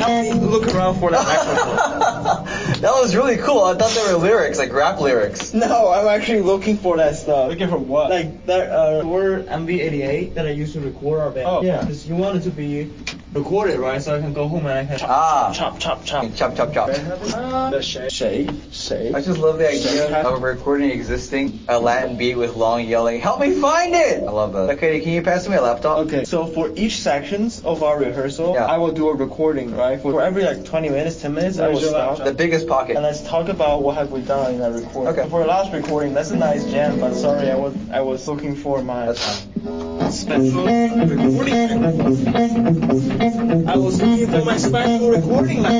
help me look around for that microphone. That was really cool. I thought they were lyrics, like rap lyrics. No, I'm actually looking for that stuff. Looking for what? Like that word MV88 that I used to record our band. Oh. Yeah. Because you want it to be recorded, right? So I can go home and I can chop. Chop, chop, chop. Shake. I just love the idea of a recording existing, a Latin beat with long yelling, help me find it! I love that. Okay, can you pass me a laptop? Okay, so for each sections of our rehearsal, Yeah. I will do a recording, right? For every like 20 minutes, 10 minutes, I will stop. The biggest pocket. And let's talk about what have we done in that recording. Okay. So for the last recording, that's a nice jam, but sorry, I was looking for my That's fine. special recording microphone. I was looking for my special recording microphone.